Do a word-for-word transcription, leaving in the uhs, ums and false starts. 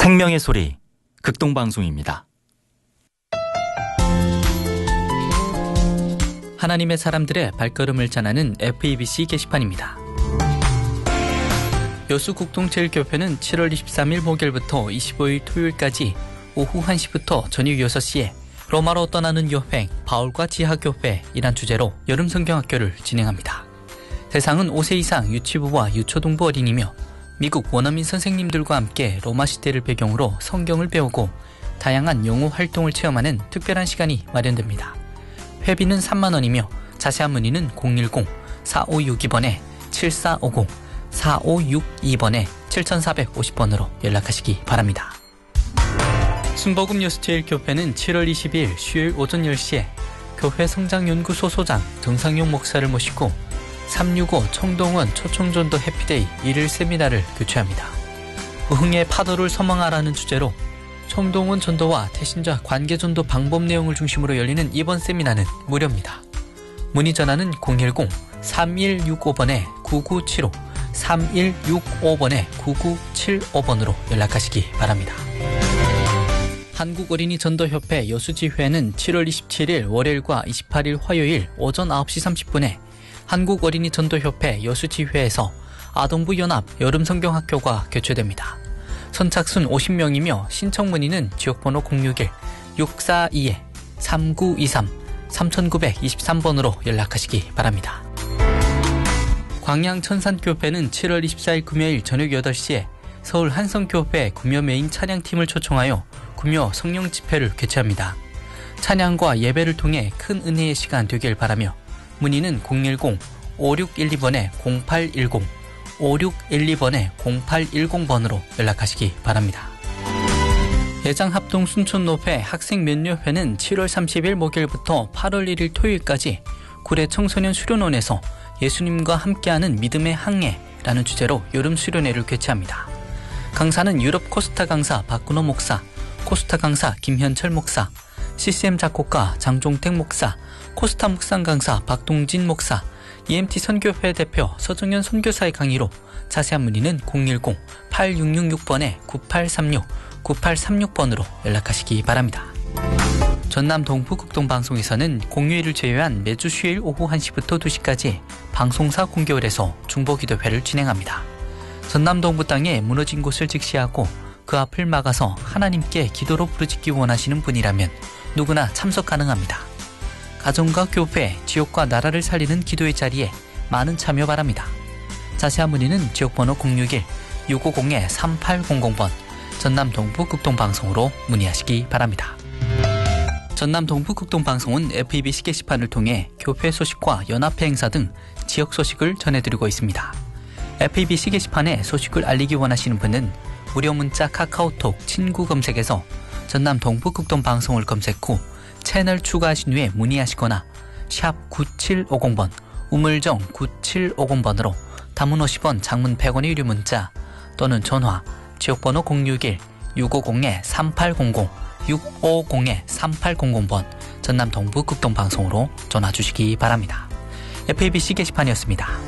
생명의 소리 극동방송입니다. 하나님의 사람들의 발걸음을 전하는 에프이비씨 게시판입니다. 여수 국동제일교회는 칠월 이십삼일 목요일부터 이십오일 토요일까지 오후 한 시부터 저녁 여섯 시에 로마로 떠나는 여행 바울과 지하교회이란 주제로 여름 성경학교를 진행합니다. 대상은 오 세 이상 유치부와 유초등부 어린이며 미국 원어민 선생님들과 함께 로마 시대를 배경으로 성경을 배우고 다양한 영어 활동을 체험하는 특별한 시간이 마련됩니다. 회비는 삼만 원이며 자세한 문의는 공일공 사오육이 번에 칠사오공 사오육이 번에 칠사오공 번으로 연락하시기 바랍니다. 순복음 여수제일교회는 칠월 이십이일 수요일 오전 열 시에 교회 성장연구소 소장 등상용 목사를 모시고 삼육오 청동원 초청전도 해피데이 일일 세미나를 개최합니다. 부흥의 파도를 소망하라는 주제로 청동원 전도와 태신자 관계전도 방법 내용을 중심으로 열리는 이번 세미나는 무료입니다. 문의 전화는 공일공 삼일육오 번에 구구칠오 삼일육오 번에 구구칠오 번으로 연락하시기 바랍니다. 한국어린이 전도협회 여수지회는 칠월 이십칠일 월요일과 이십팔일 화요일 오전 아홉 시 삼십 분에 한국어린이 전도협회 여수지회에서 아동부 연합 여름성경학교가 개최됩니다. 선착순 오십 명이며 신청 문의는 지역번호 공육일 육사이 삼구이삼 삼구이삼 번으로 연락하시기 바랍니다. 광양천산교회는 칠월 이십사일 금요일 저녁 여덟 시에 서울 한성교회 금요 메인 찬양팀을 초청하여 금요 성령 집회를 개최합니다. 찬양과 예배를 통해 큰 은혜의 시간 되길 바라며 문의는 공일공 오육일이 번에 공팔일공 오육일이 번에 공팔일공 번으로 연락하시기 바랍니다. 예장합동 순천노회 학생면녀회는 칠월 삼십일 목요일부터 팔월 일일 토요일까지 구례 청소년 수련원에서 예수님과 함께하는 믿음의 항해라는 주제로 여름 수련회를 개최합니다. 강사는 유럽 코스타 강사 박근호 목사, 코스타 강사 김현철 목사, 씨씨엠 작곡가 장종택 목사, 코스타 묵상 강사 박동진 목사, 이엠티 선교회 대표 서정현 선교사의 강의로 자세한 문의는 공일공 팔육육육 번에 구팔삼육 구팔삼육 번으로 연락하시기 바랍니다. 전남 동부극동방송에서는 공휴일을 제외한 매주 수요일 오후 한 시부터 두 시까지 방송사 공개월에서 중보기도회를 진행합니다. 전남 동부 땅에 무너진 곳을 직시하고 그 앞을 막아서 하나님께 기도로 부르짖기 원하시는 분이라면 누구나 참석 가능합니다. 가정과 교회, 지역과 나라를 살리는 기도의 자리에 많은 참여 바랍니다. 자세한 문의는 지역번호 공육일 육오공 삼팔공공 번 전남 동부극동방송으로 문의하시기 바랍니다. 전남 동부극동방송은 에프이비씨 게시판을 통해 교회 소식과 연합회 행사 등 지역 소식을 전해드리고 있습니다. 에프이비씨 게시판에 소식을 알리기 원하시는 분은 무료 문자 카카오톡 친구 검색에서 전남 동부극동방송을 검색 후 채널 추가하신 후에 문의하시거나 샵 구칠오공 번 우물정 구칠오공 번으로 단문 오십 원 장문 백 원의 유료 문자 또는 전화 지역번호 공육일 육오공 삼팔공공 육오공 삼팔공공 번 전남 동부극동방송으로 전화 주시기 바랍니다. 에프이비씨 게시판이었습니다.